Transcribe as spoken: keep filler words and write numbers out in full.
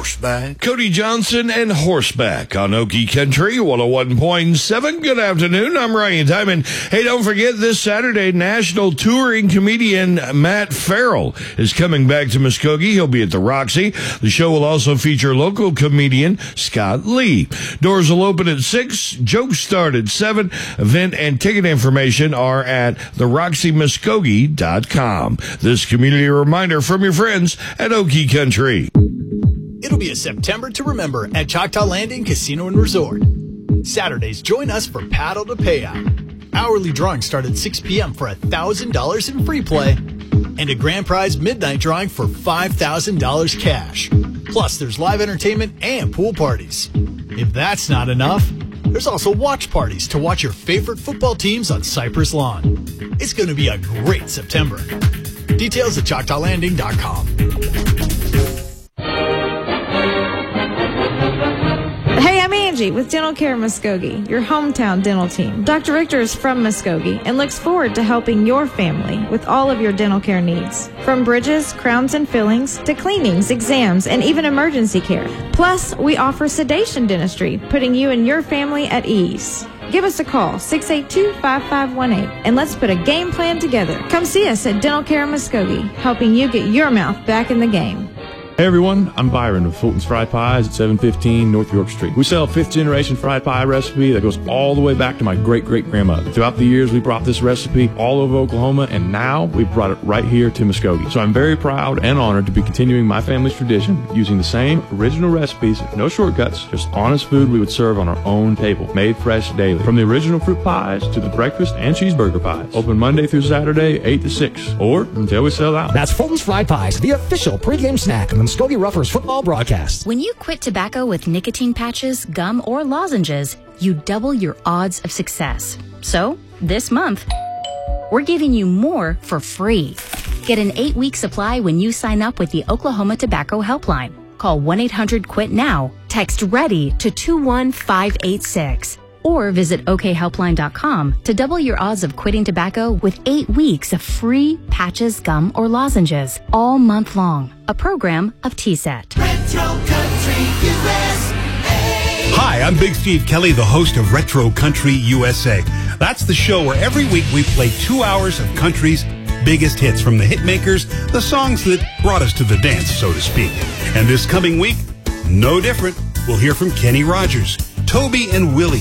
horseback. Cody Johnson and Horseback on Okie Country one oh one point seven. Good afternoon. I'm Ryan Diamond. Hey, don't forget this Saturday, national touring comedian Matt Farrell is coming back to Muskogee. He'll be at the Roxy. The show will also feature local comedian Scott Lee. Doors will open at six. Jokes start at seven. Event and ticket information are at the roxy muskogee dot com. This community reminder from your friends at Okie Country. It'll be a September to remember at Choctaw Landing Casino and Resort. Saturdays, join us for Paddle to Payout. Hourly drawings start at six p.m. for one thousand dollars in free play and a grand prize midnight drawing for five thousand dollars cash. Plus, there's live entertainment and pool parties. If that's not enough, there's also watch parties to watch your favorite football teams on Cypress Lawn. It's going to be a great September. Details at choctaw landing dot com. Hey, I'm Angie with Dental Care Muskogee, your hometown dental team. Doctor Richter is from Muskogee and looks forward to helping your family with all of your dental care needs. From bridges, crowns and fillings, to cleanings, exams, and even emergency care. Plus, we offer sedation dentistry, putting you and your family at ease. Give us a call, six eight two, five five one eight, and let's put a game plan together. Come see us at Dental Care Muskogee, helping you get your mouth back in the game. Hey everyone, I'm Byron of Fulton's Fried Pies at seven fifteen North York Street. We sell a fifth generation fried pie recipe that goes all the way back to my great great grandmother. Throughout the years we brought this recipe all over Oklahoma, and now we've brought it right here to Muskogee. So I'm very proud and honored to be continuing my family's tradition using the same original recipes, no shortcuts, just honest food we would serve on our own table, made fresh daily. From the original fruit pies to the breakfast and cheeseburger pies. Open Monday through Saturday, eight to six, or until we sell out. That's Fulton's Fried Pies, the official pregame snack of the Muskogee Ruffers football broadcast. When you quit tobacco with nicotine patches, gum, or lozenges, you double your odds of success. So, this month, we're giving you more for free. Get an eight-week supply when you sign up with the Oklahoma Tobacco Helpline. Call one eight hundred quit now, text READY to two one five eight six, or visit o k helpline dot com to double your odds of quitting tobacco with eight weeks of free patches, gum, or lozenges all month long. A program of T S E T. Retro Country U S A. Hi, I'm Big Steve Kelly, the host of Retro Country U S A. That's the show where every week we play two hours of country's biggest hits from the hit makers, the songs that brought us to the dance, so to speak. And this coming week, no different. We'll hear from Kenny Rogers, Toby and Willie,